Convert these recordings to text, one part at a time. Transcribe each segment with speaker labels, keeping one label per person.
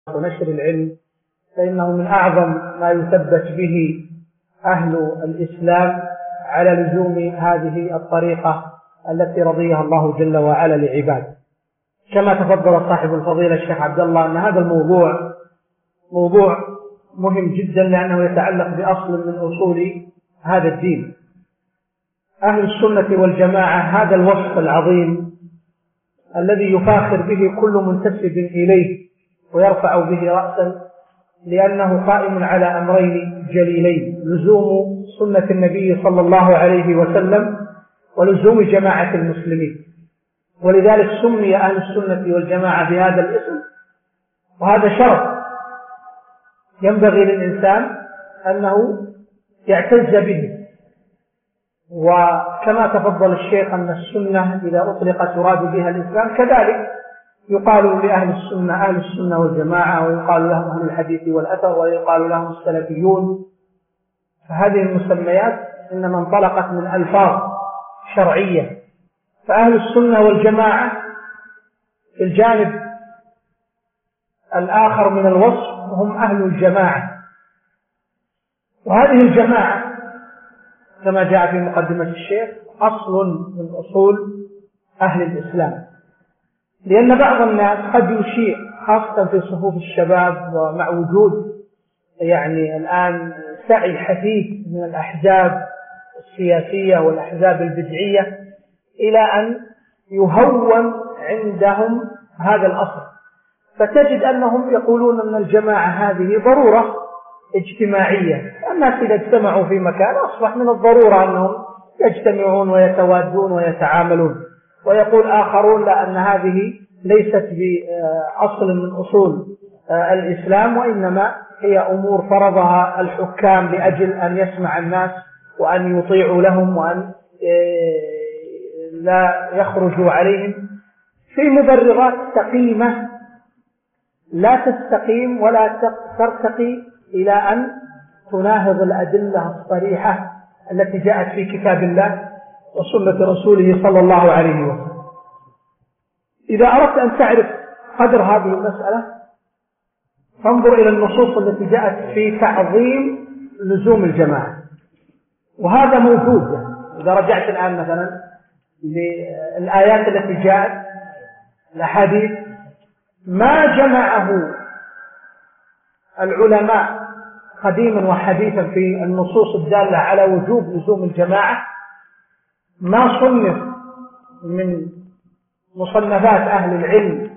Speaker 1: ونشر العلم، فإنه من أعظم ما يثبت به أهل الإسلام على لزوم هذه الطريقة التي رضيها الله جل وعلا لعباده. كما تفضل صاحب الفضيلة الشيخ عبد الله أن هذا الموضوع موضوع مهم جدا، لأنه يتعلق بأصل من أصول هذا الدين. أهل السنة والجماعة هذا الوصف العظيم الذي يفاخر به كل منتسب إليه ويرفع به رأسا، لأنه قائم على أمرين جليلين: لزوم سنة النبي صلى الله عليه وسلم ولزوم جماعة المسلمين. ولذلك سمي أهل السنة والجماعة بهذا الاسم، وهذا شرف ينبغي للإنسان أنه يعتز به. وكما تفضل الشيخ أن السنة إذا أطلقت يراد بها الإسلام، كذلك يقال لأهل السنة أهل السنة والجماعة، ويقال لهم أهل الحديث والأثر، ويقال لهم السلفيون. فهذه المسميات إنما انطلقت من ألفاظ شرعية. فأهل السنة والجماعة في الجانب الآخر من الوصف هم أهل الجماعة، وهذه الجماعة كما جاء في مقدمة الشيخ أصل من أصول أهل الإسلام. لأن بعض الناس قد يشيع خاصة في صفوف الشباب، ومع وجود الآن سعي حثيث من الأحزاب السياسية والأحزاب البدعية إلى أن يهون عندهم هذا الأصل، فتجد أنهم يقولون أن الجماعة هذه ضرورة اجتماعية. الناس إذا اجتمعوا في مكان أصبح من الضرورة أنهم يجتمعون ويتوادون ويتعاملون. ويقول آخرون لا، أن هذه ليست بأصل من أصول الإسلام، وإنما هي أمور فرضها الحكام لأجل أن يسمع الناس وأن يطيعوا لهم وأن لا يخرجوا عليهم، في مبررات سقيمة لا تستقيم ولا ترتقي إلى أن تناهض الأدلة الصريحة التي جاءت في كتاب الله وسنة رسوله صلى الله عليه وسلم. إذا أردت أن تعرف قدر هذه المسألة فانظر إلى النصوص التي جاءت في تعظيم لزوم الجماعة، وهذا موجود. إذا رجعت الآن مثلا للآيات التي جاءت، الأحاديث، ما جمعه العلماء قديما وحديثا في النصوص الدالة على وجوب لزوم الجماعة ما صنف من مصنفات أهل العلم.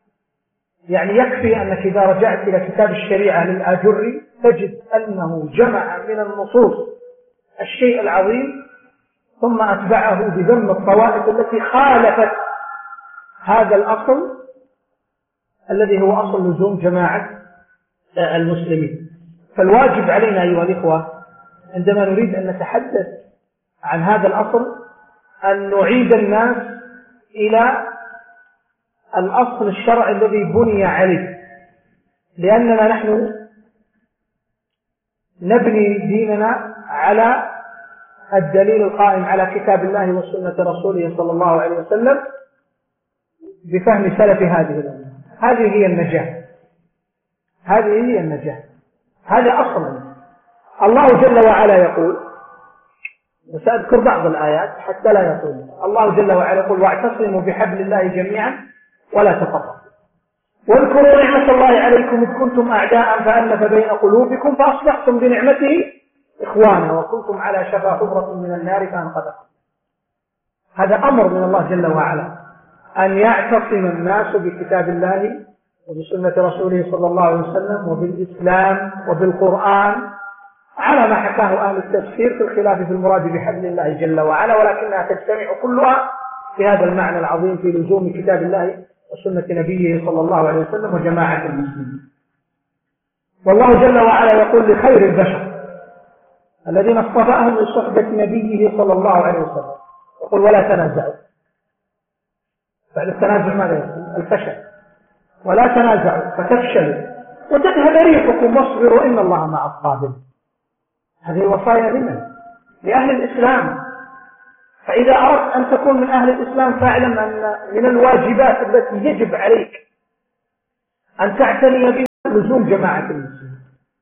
Speaker 1: يكفي أنك إذا رجعت إلى كتاب الشريعة للآجري تجد أنه جمع من النصوص الشيء العظيم، ثم أتبعه بذم الطوائف التي خالفت هذا الأصل الذي هو أصل لزوم جماعة المسلمين. فالواجب علينا أيها الإخوة عندما نريد أن نتحدث عن هذا الأصل أن نعيد الناس إلى الأصل الشرعي الذي بني عليه، لأننا نحن نبني ديننا على الدليل القائم على كتاب الله وسنة رسوله صلى الله عليه وسلم بفهم سلف هذه الأمة. هذه هي النجاة، هذه هي النجاة، هذا أصل. الله جل وعلا يقول، وسأذكر بعض الآيات حتى لا يطول. الله جل وعلا يقول: واعتصموا بحبل الله جميعا ولا تفرقوا واذكروا نعمة الله عليكم إذ كنتم أعداء فألف بين قلوبكم فأصبحتم بنعمته إخوانا وكنتم على شفا حفرة من النار فأنقذكم. هذا أمر من الله جل وعلا أن يعتصم الناس بكتاب الله وبسنة رسوله صلى الله عليه وسلم وبالإسلام وبالقرآن على ما حكاه أهل التفسير في الخلاف في المراد بحبل الله جل وعلا، ولكنها تجتمع كلها في هذا المعنى العظيم في لزوم كتاب الله وسنة نبيه صلى الله عليه وسلم وجماعة المسلمين. والله جل وعلا يقول لخير البشر الذين اصطفاهم لصحبة نبيه صلى الله عليه وسلم، يقول: ولا تنازعوا. بعد التنازع ماذا يقول؟ الفشل. ولا تنازعوا فتفشلوا وتذهب ريحكم واصبروا إن الله مع الصابرين. هذه الوصايا لمن؟ لأهل الإسلام. فإذا أردت أن تكون من أهل الإسلام فاعلم أن من الواجبات التي يجب عليك أن تعتني بها لزوم جماعة المسلمين،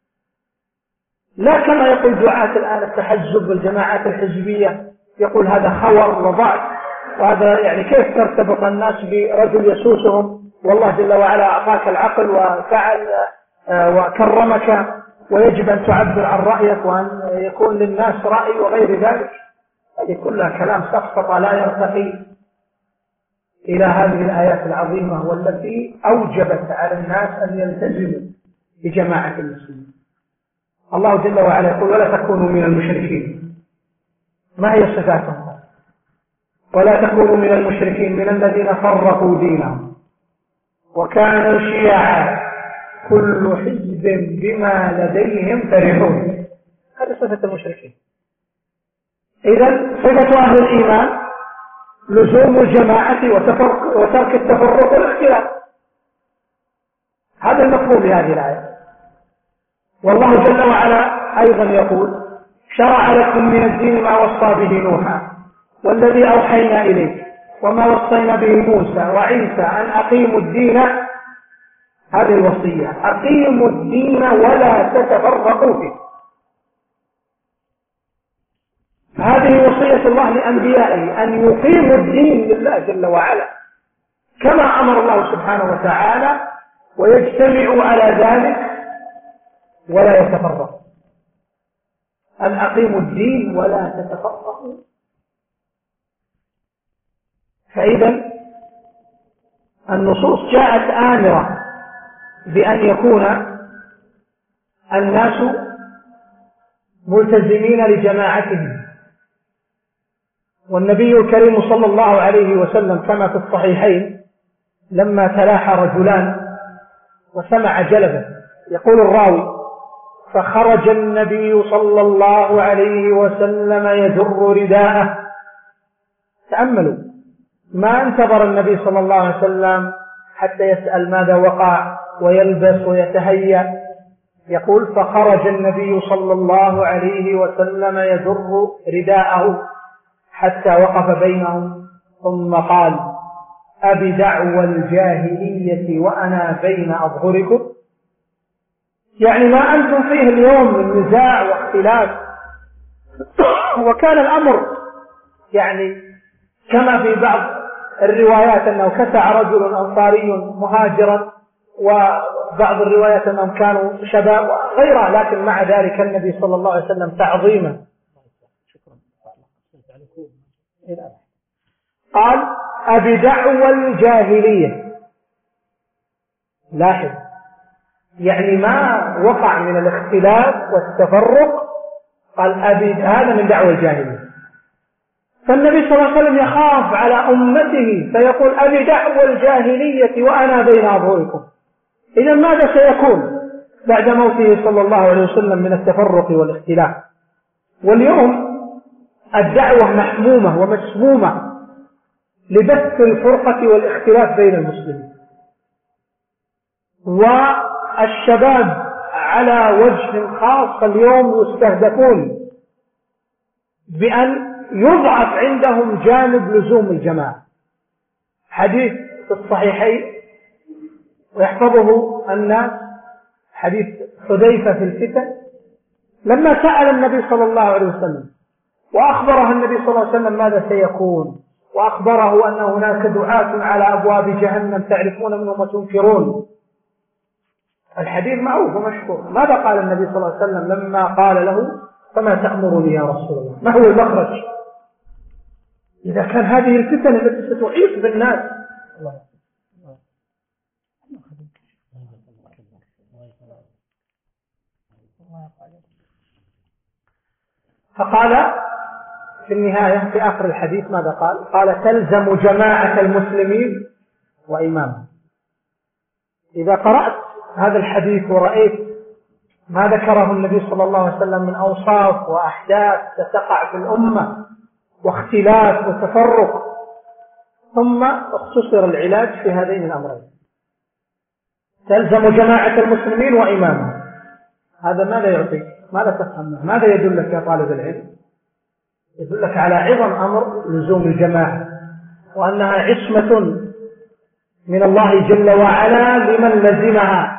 Speaker 1: لا كما يقول دعاة الآن التحزب والجماعات الحزبية، يقول هذا خور وضعف، وهذا يعني كيف ترتبط الناس برجل يسوسهم، والله جل وعلا أعطاك العقل وفعل وكرمك ويجب أن تعبر عن رأيك وأن يكون للناس رأي وغير ذلك. هذه كلها كلام سفسطة لا يرتقي إلى هذه الآيات العظيمة والتي أوجبت على الناس أن يلتزموا بجماعة المسلمين. الله جل وعلا يقول ولا تكونوا من المشركين. ما هي صفاتهم؟ ولا تكونوا من المشركين من الذين فرقوا دينهم وكانوا شيعا كل حزب بما لديهم فرحون. هذه صفة المشركين. إذن صفة أهل الإيمان لزوم الجماعة وترك التفرق والاختلاف. هذا المفهوم بهذه الآية. والله جل وعلا أيضا يقول شرع لكم من الدين ما وصى به نوحا والذي أوحينا إليك وما وصينا به موسى وعيسى أن أقيموا الدين. هذه الوصية، أقيموا الدين ولا تتفرقوا فيه. هذه وصية الله لأنبيائه أن يقيموا الدين لله جل وعلا كما أمر الله سبحانه وتعالى ويجتمعوا على ذلك ولا يتفرقوا. أن أقيموا الدين ولا تتفرقوا. فإذا النصوص جاءت آمرة بأن يكون الناس ملتزمين لجماعتهم. والنبي الكريم صلى الله عليه وسلم كما في الصحيحين لما تلاحى رجلان وسمع جلبا، يقول الراوي فخرج النبي صلى الله عليه وسلم يجر رداءه. تأملوا، ما انتظر النبي صلى الله عليه وسلم حتى يسأل ماذا وقع ويلبس ويتهيأ. يقول فخرج النبي صلى الله عليه وسلم يجر رداءه حتى وقف بينهم ثم قال أبدعوى الجاهلية وأنا بين أظهركم. يعني ما أنتم فيه اليوم من نزاع واختلاف، وكان الأمر يعني كما في بعض الروايات أنه كسع رجل أنصاري مهاجرا، وبعض الروايات أنهم كانوا شباب وغيرها، لكن مع ذلك النبي صلى الله عليه وسلم تعظيما قال أبدعوى الجاهلية. لاحظ، يعني ما وقع من الاختلاف والتفرق، قال هذا من دعوى الجاهلية. فالنبي صلى الله عليه وسلم يخاف على أمته فيقول أبدعوى الجاهلية وأنا بين أظهركم. إذا ماذا سيكون بعد موته صلى الله عليه وسلم من التفرق والاختلاف؟ واليوم الدعوة محمومة ومسمومة لبث الفرقة والاختلاف بين المسلمين، والشباب على وجه خاص اليوم يستهدفون بأن يضعف عندهم جانب لزوم الجماعة. حديث في الصحيحين ويحفظه الناس، حديث حذيفة في الفتن، لما سأل النبي صلى الله عليه وسلم وأخبره النبي صلى الله عليه وسلم ماذا سيكون، وأخبره أن هناك دعاة على أبواب جهنم تعرفون منهم وتنكرون. الحديث معروف ومشهور. ماذا قال النبي صلى الله عليه وسلم لما قال له فما تأمرني يا رسول الله؟ ما هو المخرج إذا كان هذه الفتن التي ستحيط بالناس؟ فقال في النهاية في آخر الحديث ماذا قال؟ قال تلزم جماعة المسلمين وإمامهم. إذا قرأت هذا الحديث ورأيت ما ذكره النبي صلى الله عليه وسلم من أوصاف وأحداث ستقع في الأمة واختلاف وتفرق، ثم اختصر العلاج في هذين الأمرين، تلزم جماعة المسلمين وإمامهم. هذا ماذا يعطيك؟ ماذا تفهم؟ ماذا يدلك يا طالب العلم؟ يدلك على عظم أمر لزوم الجماعة، وأنها عصمة من الله جل وعلا لمن لزمها،